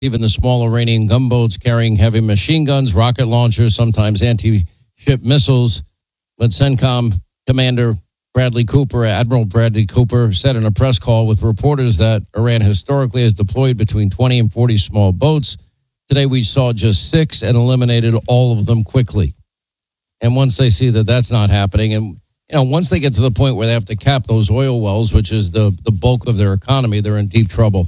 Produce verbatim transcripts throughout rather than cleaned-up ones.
even the small Iranian gunboats carrying heavy machine guns, rocket launchers, sometimes anti-ship missiles. But CENTCOM Commander Bradley Cooper, Admiral Bradley Cooper, said in a press call with reporters that Iran historically has deployed between twenty and forty small boats. Today we saw just six and eliminated all of them quickly. And once they see that that's not happening, and you know, once they get to the point where they have to cap those oil wells, which is the, the bulk of their economy, they're in deep trouble.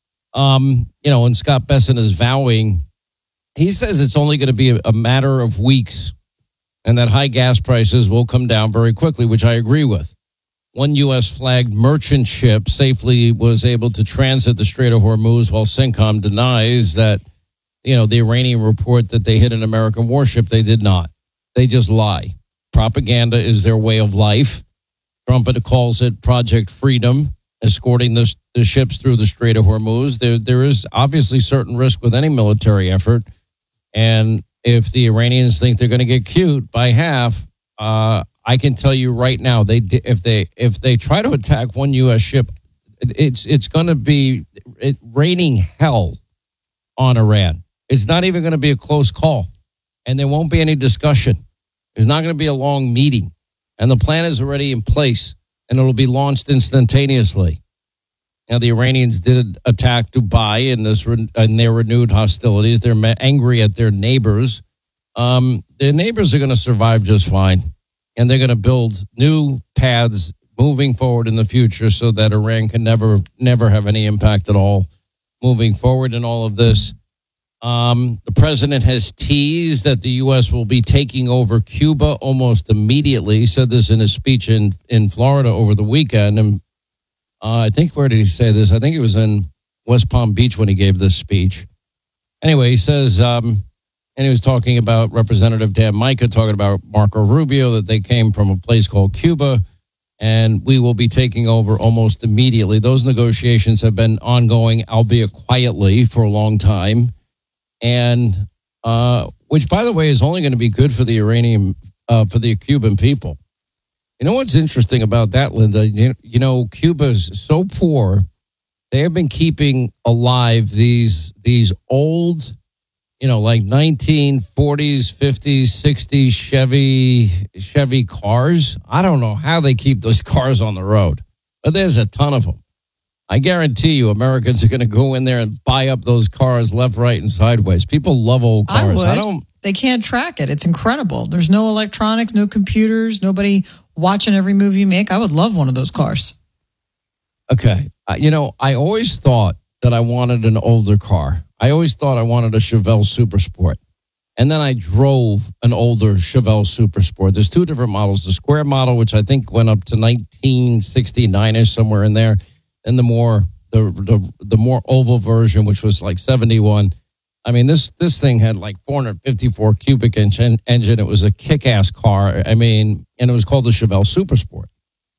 Um, you know, and Scott Bessent is vowing, he says it's only going to be a, a matter of weeks and that high gas prices will come down very quickly, which I agree with. One U S flagged merchant ship safely was able to transit the Strait of Hormuz, while CENTCOM denies that, you know, the Iranian report that they hit an American warship. They did not. They just lie. Propaganda is their way of life. Trump calls it Project Freedom, escorting the, the ships through the Strait of Hormuz. There, there is obviously certain risk with any military effort. And if the Iranians think they're going to get cute by half, uh, I can tell you right now, they if they if they try to attack one U S ship, it's it's going to be it, raining hell on Iran. It's not even going to be a close call, and there won't be any discussion. There's not going to be a long meeting, and the plan is already in place, and it'll be launched instantaneously. Now, the Iranians did attack Dubai in this in their renewed hostilities. They're angry at their neighbors. Um, their neighbors are going to survive just fine, and they're going to build new paths moving forward in the future so that Iran can never, never have any impact at all moving forward in all of this. Um, the president has teased that the U S will be taking over Cuba almost immediately. He said this in his speech in, in Florida over the weekend. And uh, I think, where did he say this? I think it was in West Palm Beach when he gave this speech. Anyway, he says, um, and he was talking about Representative Dan Mica, talking about Marco Rubio, that they came from a place called Cuba, and we will be taking over almost immediately. Those negotiations have been ongoing, albeit quietly, for a long time. And uh, which, by the way, is only going to be good for the Iranian, uh, for the Cuban people. You know what's interesting about that, Linda? You, you know, Cuba's so poor; they have been keeping alive these these old, you know, like nineteen forties, fifties, sixties Chevy Chevy cars. I don't know how they keep those cars on the road, but there's a ton of them. I guarantee you Americans are going to go in there and buy up those cars left, right, and sideways. People love old cars. I would. I don't. They can't track it. It's incredible. There's no electronics, no computers, nobody watching every move you make. I would love one of those cars. Okay. Uh, you know, I always thought that I wanted an older car. I always thought I wanted a Chevelle Super Sport. And then I drove an older Chevelle Super Sport. There's two different models. The square model, which I think went up to nineteen sixty-nine-ish, somewhere in there. And the more the, the the more oval version, which was like seventy-one. I mean, this this thing had like four hundred fifty-four cubic inch en- engine. It was a kick-ass car. I mean, and it was called the Chevelle Super Sport.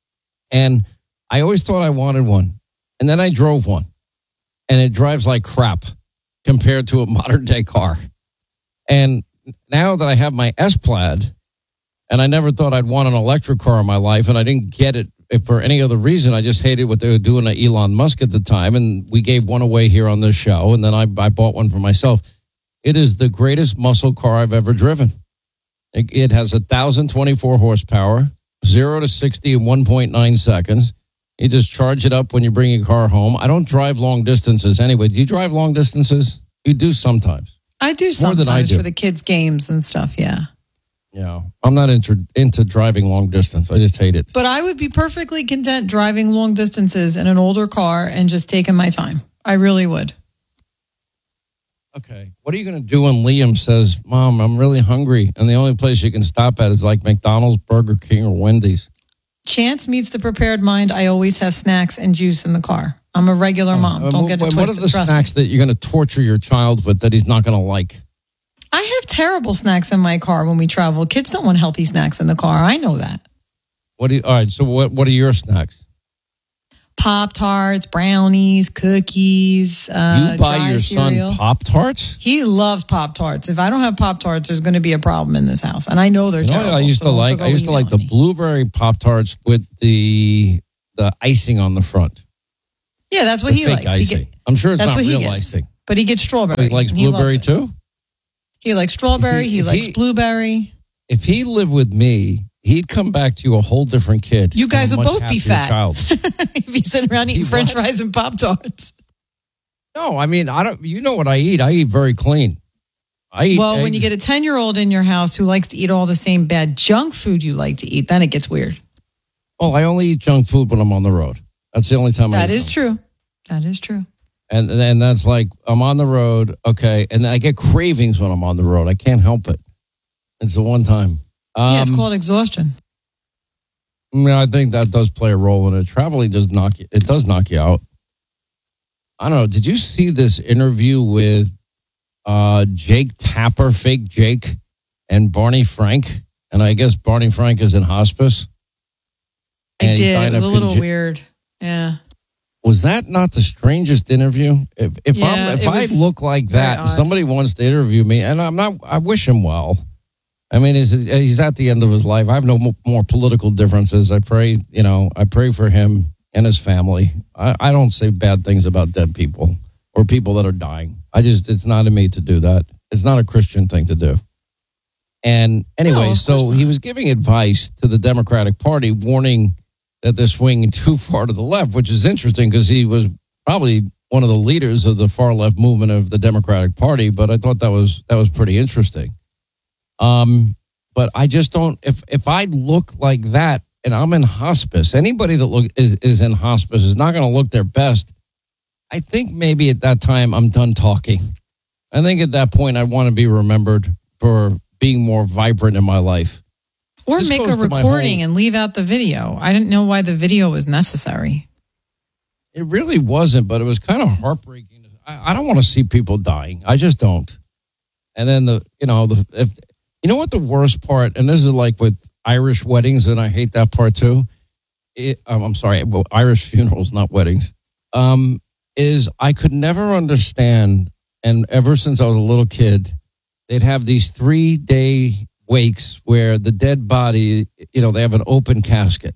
And I always thought I wanted one. And then I drove one. And it drives like crap compared to a modern-day car. And now that I have my S-Plaid, and I never thought I'd want an electric car in my life, and I didn't get it if for any other reason. I just hated what they were doing to Elon Musk at the time, and we gave one away here on this show, and then I, I bought one for myself. It is the greatest muscle car I've ever driven. It, it has one thousand twenty-four horsepower, zero to sixty in one point nine seconds. You just charge it up when you bring your car home. I don't drive long distances anyway. Do you drive long distances? You do sometimes. I do sometimes I do. For the kids' games and stuff, yeah. Yeah, I'm not into, into driving long distance. I just hate it. But I would be perfectly content driving long distances in an older car and just taking my time. I really would. Okay. What are you going to do when Liam says, Mom, I'm really hungry, and the only place you can stop at is like McDonald's, Burger King, or Wendy's? Chance meets the prepared mind. I always have snacks and juice in the car. I'm a regular mom. Uh, Don't get it twisted. What are the snacks me. that you're going to torture your child with that he's not going to like? I have terrible snacks in my car when we travel. Kids don't want healthy snacks in the car. I know that. What do you, all right, so what, what are your snacks? Pop-Tarts, brownies, cookies, uh, You buy dry your cereal. son Pop-Tarts? He loves Pop-Tarts. If I don't have Pop-Tarts, there's going to be a problem in this house. And I know they're You know terrible. what I used so to don't like? go I used to like the emailing me. blueberry Pop-Tarts with the the icing on the front. Yeah, that's what The he fake likes. He icing. get, I'm sure it's that's not what he real gets. icing. but he gets strawberry. He likes and he loves blueberry it. too? He likes strawberry. See, he if likes he- blueberry. If he lived with me, he'd come back to you a whole different kid. You guys and a will much both be happier fat. Child. If he's sitting around eating He French what? fries and Pop Tarts. No, I mean, I don't. You know what I eat? I eat very clean. I eat Well, when you eggs. get a ten-year-old in your house who likes to eat all the same bad junk food you like to eat, then it gets weird. Well, I only eat junk food when I'm on the road. That's the only time I That eat is junk. true. That is true. And and that's like I'm on the road, okay, and I get cravings when I'm on the road. I can't help it. It's the one time. Um, Yeah, it's called exhaustion. I mean, I think that does play a role in it. Traveling does knock you. It does knock you out. I don't know. Did you see this interview with uh, Jake Tapper, fake Jake, and Barney Frank? And I guess Barney Frank is in hospice. I And he's did. It dying was of a little conge- weird. Yeah. Was that not the strangest interview? If if, Yeah, I'm, if it I was look like very that, and odd. somebody wants to interview me, and I'm not. I wish him well. I mean, he's, he's at the end of his life. I have no mo- more political differences. I pray, you know, I pray for him and his family. I, I don't say bad things about dead people or people that are dying. I just, it's not in me to do that. It's not a Christian thing to do. And anyway, No, of so course he not. was giving advice to the Democratic Party, warning that they're swinging too far to the left, which is interesting because he was probably one of the leaders of the far left movement of the Democratic Party. But I thought that was that was pretty interesting. Um, but I just don't. If if I look like that and I'm in hospice, anybody that look is is in hospice is not going to look their best. I think maybe at that time I'm done talking. I think at that point I want to be remembered for being more vibrant in my life. Or This make goes a to my recording whole- and leave out the video. I didn't know why the video was necessary. It really wasn't, but it was kind of heartbreaking. I, I don't want to see people dying. I just don't. And then the, you know, the if you know what the worst part, and this is like with Irish weddings, and I hate that part too. It, um, I'm sorry, well, Irish funerals, not weddings. Um, is I could never understand, and ever since I was a little kid, they'd have these three day wakes where the dead body, you know, they have an open casket,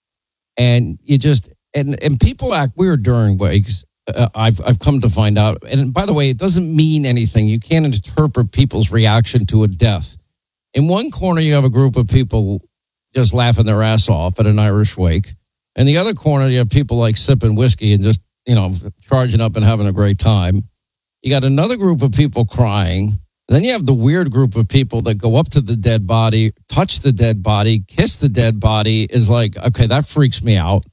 and you just and and people act weird during wakes. Uh, I've I've come to find out, and by the way, it doesn't mean anything. You can't interpret people's reaction to a death. In one corner, you have a group of people just laughing their ass off at an Irish wake. In the other corner, you have people like sipping whiskey and just, you know, charging up and having a great time. You got another group of people crying. Then you have the weird group of people that go up to the dead body, touch the dead body, kiss the dead body. Is like, okay, that freaks me out.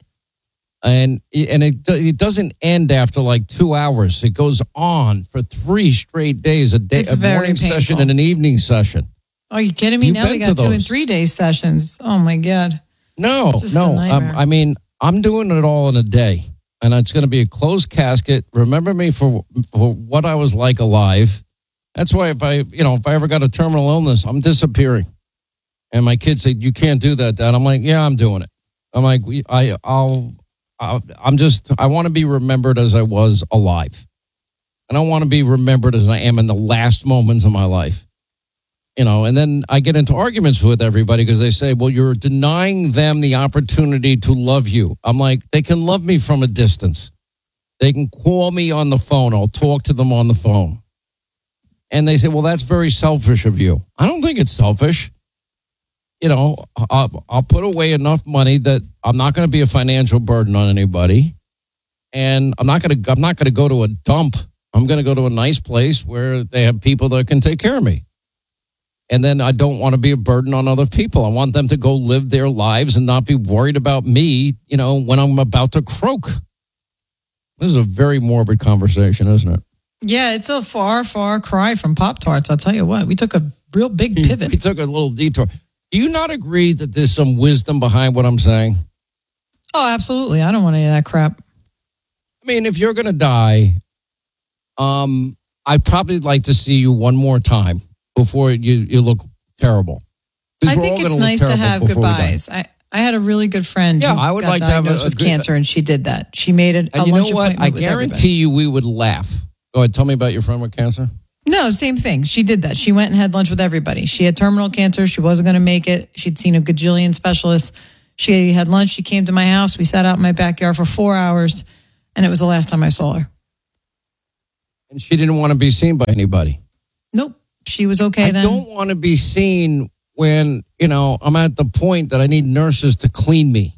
And and it it doesn't end after like two hours. It goes on for three straight days, a day, It's a very morning session painful. and an evening session. Are you kidding me? You've Now been they to got two and those. three day sessions. Oh my God. No, Just a no. nightmare. Um, I mean, I'm doing it all in a day, and it's going to be a closed casket. Remember me for for what I was like alive. That's why if I, you know, if I ever got a terminal illness, I'm disappearing. And my kids say, "You can't do that, Dad." I'm like, "Yeah, I'm doing it." I'm like, we, I, I'll, I'll, I'm just, I want to be remembered as I was alive. I don't want to be remembered as I am in the last moments of my life. You know, and then I get into arguments with everybody because they say, well, you're denying them the opportunity to love you. I'm like, they can love me from a distance. They can call me on the phone. I'll talk to them on the phone. And they say, well, that's very selfish of you. I don't think it's selfish. You know, I'll, I'll put away enough money that I'm not going to be a financial burden on anybody. And I'm not going to, I'm not going to go to a dump. I'm going to go to a nice place where they have people that can take care of me. And then I don't want to be a burden on other people. I want them to go live their lives and not be worried about me, you know, when I'm about to croak. This is a very morbid conversation, isn't it? Yeah, it's a far, far cry from Pop Tarts. I'll tell you what, we took a real big pivot. We took a little detour. Do you not agree that there's some wisdom behind what I'm saying? Oh, absolutely. I don't want any of that crap. I mean, if you're going to die, um, I'd probably like to see you one more time before you, you look terrible. 'Cause I we're think all it's gonna look nice to terrible have before we die. goodbyes. I, I had a really good friend Yeah, who I would got like to have a- diagnosed a with good- cancer, and she did that. She made it a And you know lunch what? appointment I with guarantee everybody. you we would laugh. Go ahead. Tell me about your friend with cancer. No, same thing. She did that. She went and had lunch with everybody. She had terminal cancer. She wasn't going to make it. She'd seen a gajillion specialists. She had lunch. She came to my house. We sat out in my backyard for four hours, and it was the last time I saw her. And she didn't want to be seen by anybody. Nope. She was okay I then. I don't want to be seen when, you know, I'm at the point that I need nurses to clean me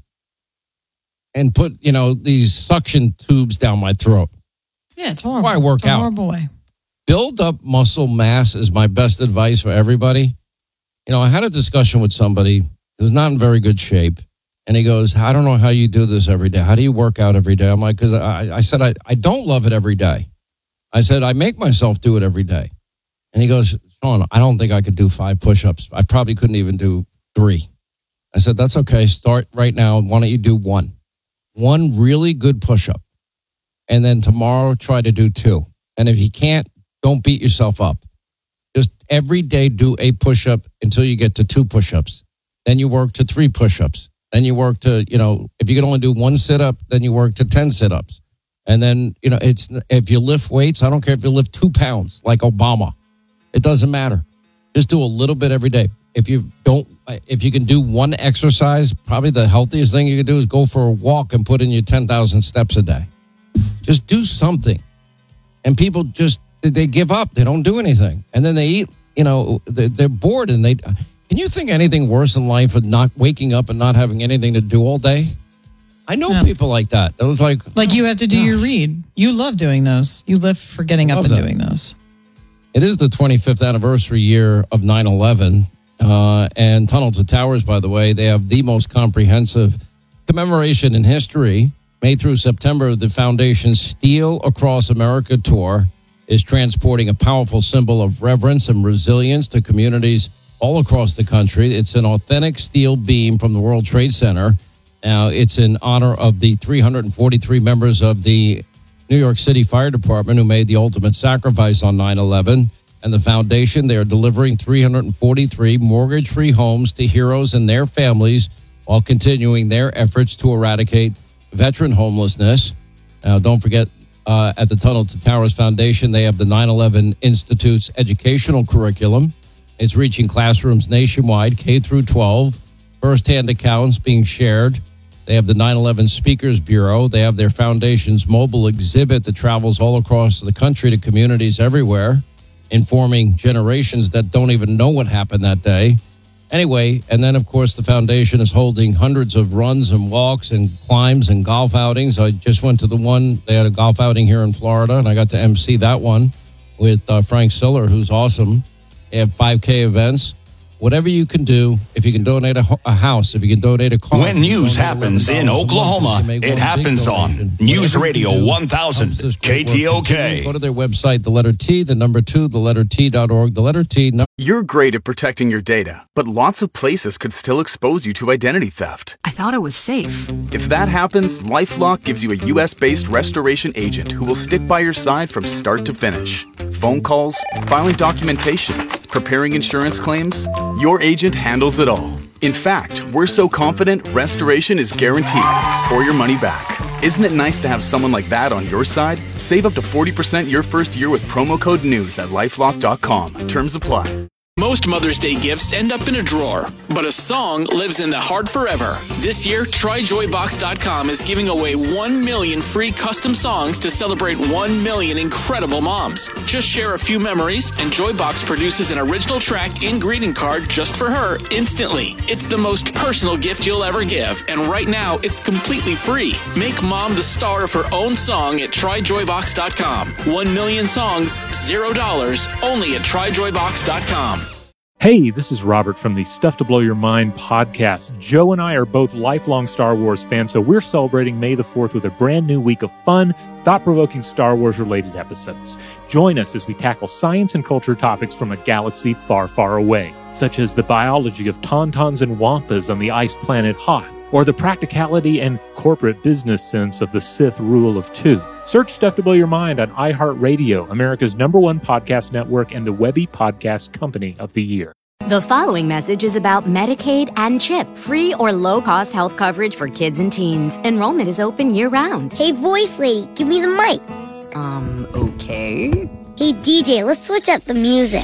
and put, you know, these suction tubes down my throat. Yeah, it's horrible. Why work it's a out? horrible way. Build up muscle mass is my best advice for everybody. You know, I had a discussion with somebody who was not in very good shape. And he goes, I don't know how you do this every day. How do you work out every day? I'm like, because I, I said, I, I don't love it every day. I said, I make myself do it every day. And he goes, Sean, I don't think I could do five push-ups. I probably couldn't even do three. I said, that's okay. Start right now. Why don't you do one? One really good push-up. And then tomorrow, try to do two. And if you can't, don't beat yourself up. Just every day do a push-up until you get to two push-ups. Then you work to three push-ups. Then you work to, you know, if you can only do one sit-up, then you work to ten sit-ups. And then, you know, it's if you lift weights, I don't care if you lift two pounds like Obama. It doesn't matter. Just do a little bit every day. If you don't, if you can do one exercise, probably the healthiest thing you can do is go for a walk and put in your ten thousand steps a day. Just do something. And people just, they give up. They don't do anything. And then they eat, you know, they're bored and they, can you think anything worse in life than not waking up and not having anything to do all day? I know no. people like that. It was like, like you have to do gosh. your read. You love doing those. You live for getting up and that. doing those. It is the twenty-fifth anniversary year of nine eleven. Uh, and Tunnel to Towers, by the way, they have the most comprehensive commemoration in history. May through September, the foundation's Steel Across America tour is transporting a powerful symbol of reverence and resilience to communities all across the country. It's an authentic steel beam from the World Trade Center. Now, it's in honor of the three hundred forty-three members of the New York City Fire Department who made the ultimate sacrifice on nine eleven. And the foundation, they are delivering three hundred forty-three mortgage-free homes to heroes and their families while continuing their efforts to eradicate veteran homelessness. Now, don't forget, uh, at the Tunnel to Towers Foundation, they have the nine eleven Institute's educational curriculum. It's reaching classrooms nationwide, K through twelve. First-hand accounts being shared. They have the nine eleven Speakers Bureau. They have their foundation's mobile exhibit that travels all across the country to communities everywhere, informing generations that don't even know what happened that day. Anyway, and then, of course, the foundation is holding hundreds of runs and walks and climbs and golf outings. I just went to the one. They had a golf outing here in Florida, and I got to emcee that one with uh, Frank Siller, who's awesome. They have five K events. Whatever you can do, if you can donate a, a house, if you can donate a car. When news happens in Oklahoma, it happens on News Radio one thousand, K T O K. Go to their website, the letter T, the number two, the letter T dot org, the letter T. No- You're great at protecting your data, but lots of places could still expose you to identity theft. I thought it was safe. If that happens, LifeLock gives you a U S-based restoration agent who will stick by your side from start to finish. Phone calls, filing documentation, preparing insurance claims, your agent handles it all. In fact, we're so confident restoration is guaranteed or your money back. Isn't it nice to have someone like that on your side? Save up to forty percent your first year with promo code NEWS at lifelock dot com. Terms apply. Most Mother's Day gifts end up in a drawer, but a song lives in the heart forever. This year, Try Joy Box dot com is giving away one million free custom songs to celebrate one million incredible moms. Just share a few memories, and Joybox produces an original track and greeting card just for her instantly. It's the most personal gift you'll ever give, and right now, it's completely free. Make mom the star of her own song at Try Joy Box dot com. One million songs, zero dollars, only at Try Joy Box dot com. Hey, this is Robert from the Stuff to Blow Your Mind podcast. Joe and I are both lifelong Star Wars fans, so we're celebrating May the fourth with a brand new week of fun, thought-provoking Star Wars-related episodes. Join us as we tackle science and culture topics from a galaxy far, far away, such as the biology of tauntauns and wampas on the ice planet Hoth, or the practicality and corporate business sense of the Sith rule of two. Search Stuff to Blow Your Mind on iHeartRadio, America's number one podcast network and the Webby Podcast Company of the Year. The following message is about Medicaid and CHIP, free or low-cost health coverage for kids and teens. Enrollment is open year-round. Hey, voice lady, give me the mic. Um, okay. Hey, D J, let's switch up the music.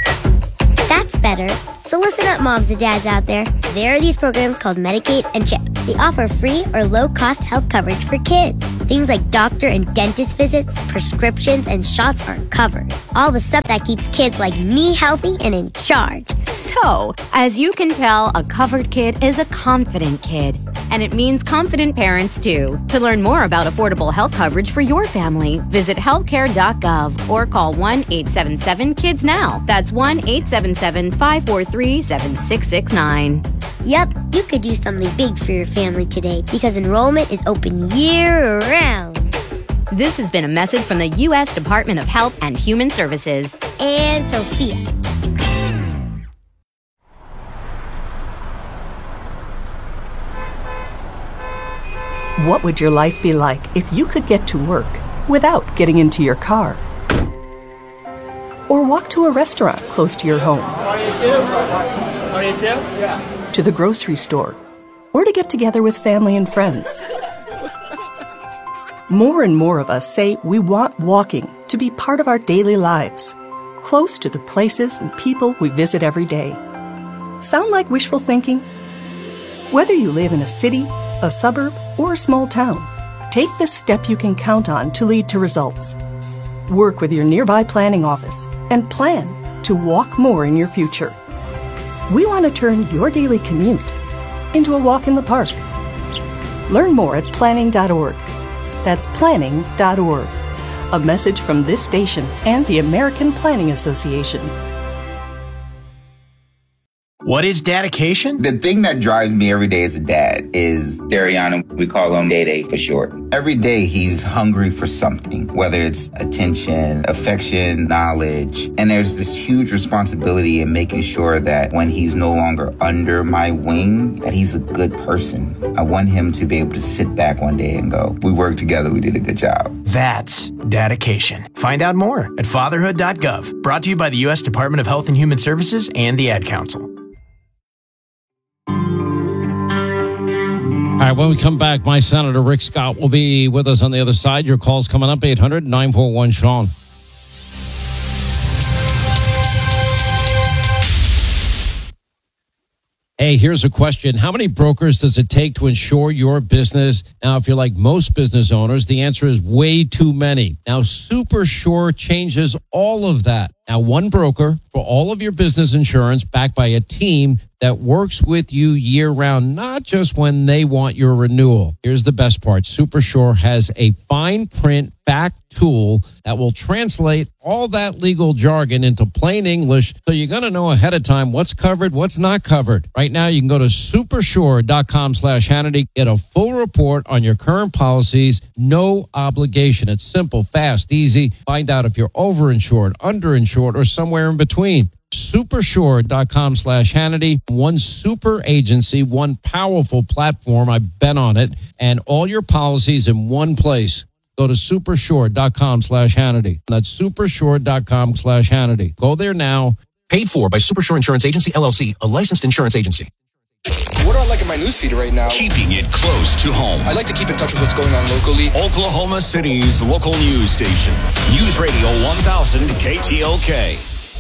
That's better. So listen up, moms and dads out there. There are these programs called Medicaid and CHIP. They offer free or low-cost health coverage for kids. Things like doctor and dentist visits, prescriptions, and shots are covered. All the stuff that keeps kids like me healthy and in charge. So, as you can tell, a covered kid is a confident kid. And it means confident parents, too. To learn more about affordable health coverage for your family, visit healthcare dot gov or call one eight seven seven kids now. That's one eight seven seven, five four three, seven six six nine. Yep, you could do something big for your family today because enrollment is open year-round. This has been a message from the U S Department of Health and Human Services. And Sophia. What would your life be like if you could get to work without getting into your car? Or walk to a restaurant close to your home? To the grocery store? Or to get together with family and friends? More and more of us say we want walking to be part of our daily lives, close to the places and people we visit every day. Sound like wishful thinking? Whether you live in a city, a suburb, or a small town, take the step you can count on to lead to results. Work with your nearby planning office and plan to walk more in your future. We want to turn your daily commute into a walk in the park. Learn more at planning dot org. That's planning dot org. A message from this station and the American Planning Association. What is dedication? The thing that drives me every day as a dad is Dariana. We call him Day Day for short. Every day he's hungry for something, whether it's attention, affection, knowledge. And there's this huge responsibility in making sure that when he's no longer under my wing, that he's a good person. I want him to be able to sit back one day and go, we worked together, we did a good job. That's dedication. Find out more at fatherhood dot gov. Brought to you by the U S Department of Health and Human Services and the Ad Council. All right, when we come back, my Senator Rick Scott will be with us on the other side. Your call's coming up, eight hundred, nine four one, Sean. Hey, here's a question. How many brokers does it take to insure your business? Now, if you're like most business owners, the answer is way too many. Now, SuperSure changes all of that. Now, one broker for all of your business insurance backed by a team that works with you year-round, not just when they want your renewal. Here's the best part. SuperSure has a fine print back tool that will translate all that legal jargon into plain English, so you're going to know ahead of time what's covered, what's not covered. Right now, you can go to supersure.com slash Hannity, get a full report on your current policies, no obligation. It's simple, fast, easy. Find out if you're overinsured, underinsured, or somewhere in between. Supersure.com slash Hannity. One super agency, one powerful platform. I've been on it. And all your policies in one place. Go to supersure.com slash Hannity. That's supersure.com slash Hannity. Go there now. Paid for by Supersure Insurance Agency, L L C, a licensed insurance agency. What do I like in my newsfeed right now? Keeping it close to home. I like to keep in touch with what's going on locally. Oklahoma City's local news station. News Radio one thousand K T O K.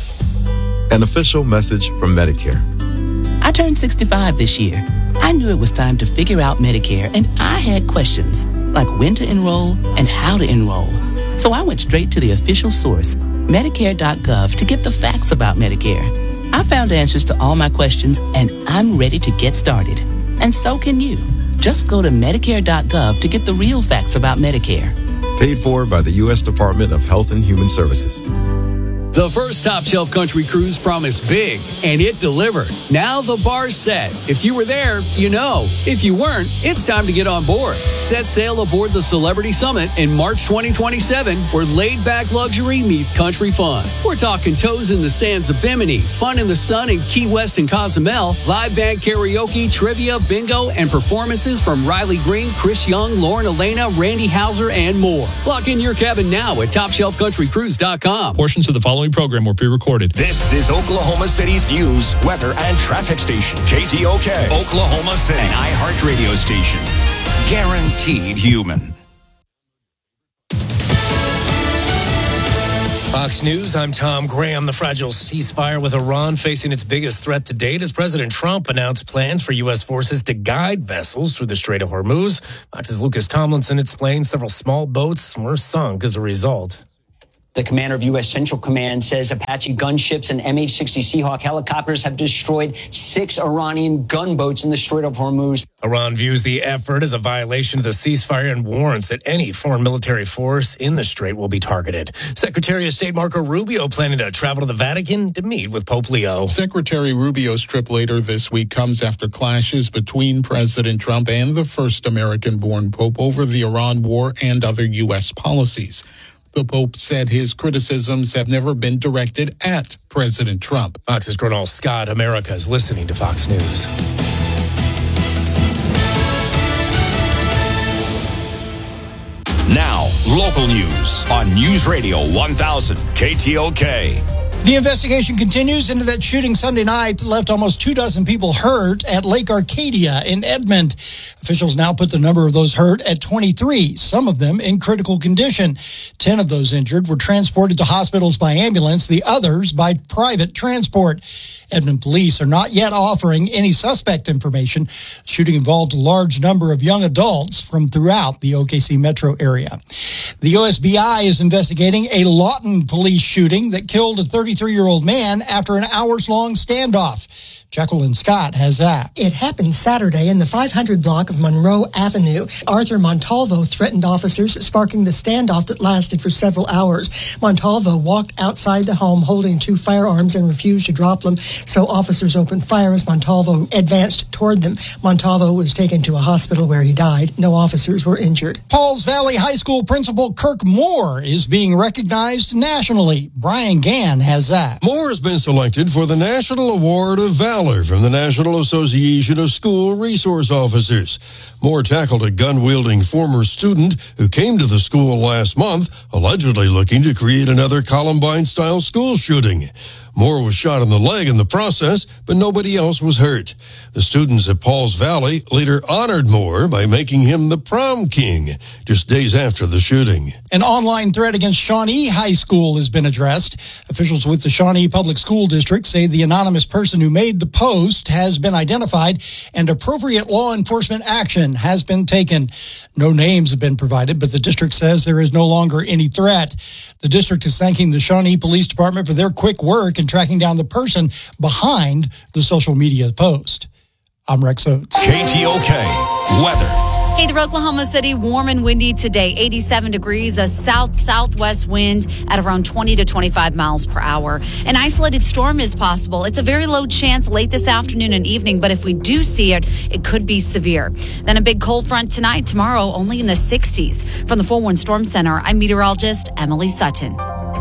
An official message from Medicare. I turned sixty-five this year. I knew it was time to figure out Medicare, and I had questions, like when to enroll and how to enroll. So I went straight to the official source, Medicare dot gov, to get the facts about Medicare. I found answers to all my questions, and I'm ready to get started. And so can you. Just go to Medicare dot gov to get the real facts about Medicare. Paid for by the U S Department of Health and Human Services. The first Top Shelf Country cruise promised big, and it delivered. Now the bar's set. If you were there, you know. If you weren't, it's time to get on board. Set sail aboard the Celebrity Summit in March twenty twenty-seven, where laid-back luxury meets country fun. We're talking toes in the sands of Bimini, fun in the sun in Key West and Cozumel, live band karaoke, trivia, bingo, and performances from Riley Green, Chris Young, Lauren Elena, Randy Hauser, and more. Lock in your cabin now at top shelf country cruise dot com. Portions of the following program were pre-recorded. This is Oklahoma City's news, weather, and traffic station. K T O K, Oklahoma City, an iHeart radio station. Guaranteed human. Fox News, I'm Tom Graham. The fragile ceasefire with Iran facing its biggest threat to date as President Trump announced plans for U S forces to guide vessels through the Strait of Hormuz. Fox's Lucas Tomlinson explains several small boats were sunk as a result. The commander of U S Central Command says Apache gunships and M H sixty Seahawk helicopters have destroyed six Iranian gunboats in the Strait of Hormuz. Iran views the effort as a violation of the ceasefire and warns that any foreign military force in the strait will be targeted. Secretary of State Marco Rubio planning to travel to the Vatican to meet with Pope Leo. Secretary Rubio's trip later this week comes after clashes between President Trump and the first American-born Pope over the Iran war and other U S policies. The Pope said his criticisms have never been directed at President Trump. Fox's Gernal Scott, America is listening to Fox News. Now, local news on News Radio one thousand K T O K. The investigation continues into that shooting Sunday night that left almost two dozen people hurt at Lake Arcadia in Edmond. Officials now put the number of those hurt at twenty-three, some of them in critical condition. Ten of those injured were transported to hospitals by ambulance, the others by private transport. Edmond police are not yet offering any suspect information. The shooting involved a large number of young adults from throughout the O K C metro area. The O S B I is investigating a Lawton police shooting that killed a thirty-three-year-old man after an hours-long standoff. Jacqueline Scott has that. It happened Saturday in the five hundred block of Monroe Avenue. Arthur Montalvo threatened officers, sparking the standoff that lasted for several hours. Montalvo walked outside the home holding two firearms and refused to drop them, so officers opened fire as Montalvo advanced toward them. Montalvo was taken to a hospital where he died. No officers were injured. Pauls Valley High School principal Kirk Moore is being recognized nationally. Brian Gann has that. Moore has been selected for the National Award of Valor from the National Association of School Resource Officers. Moore tackled a gun-wielding former student who came to the school last month, allegedly looking to create another Columbine-style school shooting. Moore was shot in the leg in the process, but nobody else was hurt. The students at Pauls Valley later honored Moore by making him the prom king just days after the shooting. An online threat against Shawnee High School has been addressed. Officials with the Shawnee Public School District say the anonymous person who made the post has been identified and appropriate law enforcement action has been taken. No names have been provided, but the district says there is no longer any threat. The district is thanking the Shawnee Police Department for their quick work in tracking down the person behind the social media post. I'm Rex Oates. K T O K weather. Hey, the Oklahoma City, warm and windy today, eighty-seven degrees, a south-southwest wind at around twenty to twenty-five miles per hour. An isolated storm is possible. It's a very low chance late this afternoon and evening, but if we do see it, it could be severe. Then a big cold front tonight, tomorrow only in the sixties. From the four one Storm Center, I'm meteorologist Emily Sutton.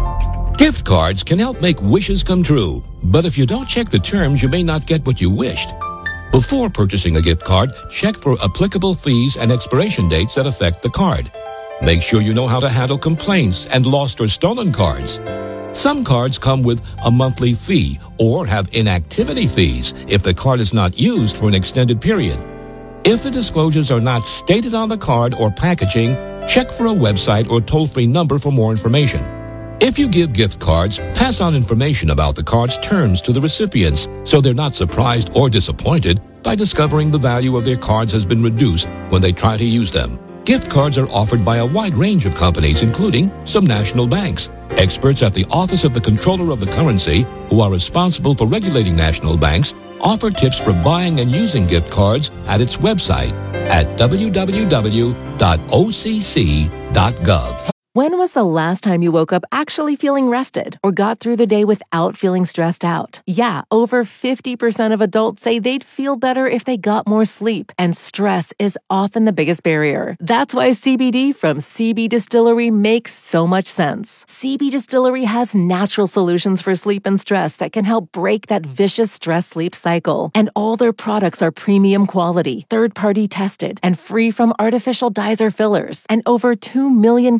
Gift cards can help make wishes come true, but if you don't check the terms, you may not get what you wished. Before purchasing a gift card, check for applicable fees and expiration dates that affect the card. Make sure you know how to handle complaints and lost or stolen cards. Some cards come with a monthly fee or have inactivity fees if the card is not used for an extended period. If the disclosures are not stated on the card or packaging, check for a website or toll-free number for more information. If you give gift cards, pass on information about the card's terms to the recipients so they're not surprised or disappointed by discovering the value of their cards has been reduced when they try to use them. Gift cards are offered by a wide range of companies, including some national banks. Experts at the Office of the Comptroller of the Currency, who are responsible for regulating national banks, offer tips for buying and using gift cards at its website at w w w dot o c c dot gov. When was the last time you woke up actually feeling rested or got through the day without feeling stressed out? Yeah, over fifty percent of adults say they'd feel better if they got more sleep, and stress is often the biggest barrier. That's why C B D from C B Distillery makes so much sense. C B Distillery has natural solutions for sleep and stress that can help break that vicious stress-sleep cycle. And all their products are premium quality, third-party tested, and free from artificial dyes or fillers. And over two million customers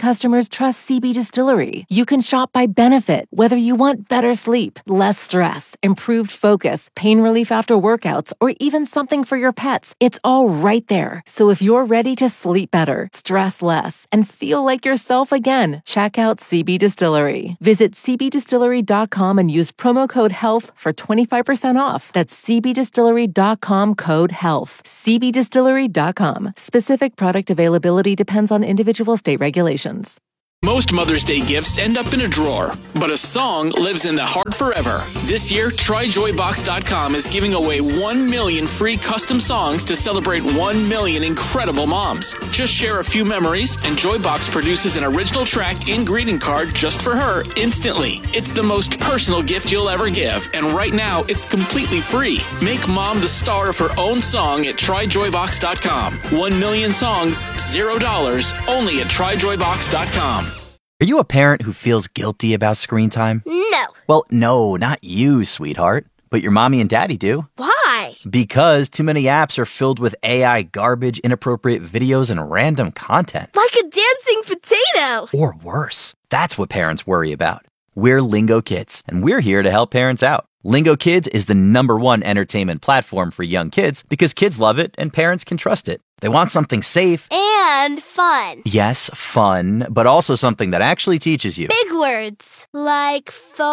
customers trust C B Distillery. You can shop by benefit, whether you want better sleep, less stress, improved focus, pain relief after workouts, or even something for your pets. It's all right there. So if you're ready to sleep better, stress less, and feel like yourself again, check out C B Distillery. Visit c b distillery dot com and use promo code HEALTH for twenty-five percent off. That's c b distillery dot com code HEALTH. c b distillery dot com. Specific product availability depends on individual state regulations. Most Mother's Day gifts end up in a drawer, but a song lives in the heart forever. This year, try joy box dot com is giving away one million free custom songs to celebrate one million incredible moms. Just share a few memories, and Joybox produces an original track and greeting card just for her instantly. It's the most personal gift you'll ever give, and right now, it's completely free. Make mom the star of her own song at try joy box dot com. One million songs, zero dollars, only at try joy box dot com. Are you a parent who feels guilty about screen time? No. Well, no, not you, sweetheart. But your mommy and daddy do. Why? Because too many apps are filled with A I garbage, inappropriate videos, and random content. Like a dancing potato. Or worse. That's what parents worry about. We're Lingo Kids, and we're here to help parents out. Lingo Kids is the number one entertainment platform for young kids because kids love it and parents can trust it. They want something safe. And fun. Yes, fun, but also something that actually teaches you. Big words like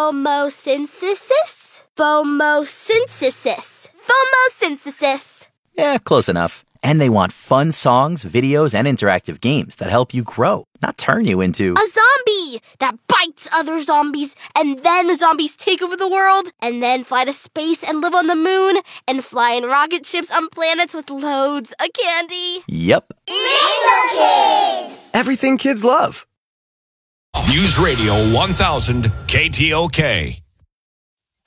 phomosynthesis, phomosynthesis, phomosynthesis. Yeah, close enough. And they want fun songs, videos, and interactive games that help you grow, not turn you into a zombie that bites other zombies, and then the zombies take over the world, and then fly to space and live on the moon, and fly in rocket ships on planets with loads of candy. Yep. Lingo Kids! Everything kids love. News Radio one thousand K T O K.